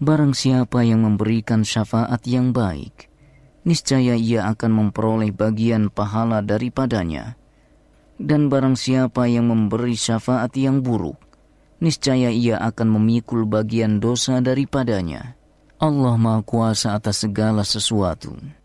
Barang siapa yang memberikan syafaat yang baik, niscaya ia akan memperoleh bagian pahala daripadanya. Dan barang siapa yang memberi syafaat yang buruk, niscaya ia akan memikul bagian dosa daripadanya. Allah Maha Kuasa atas segala sesuatu.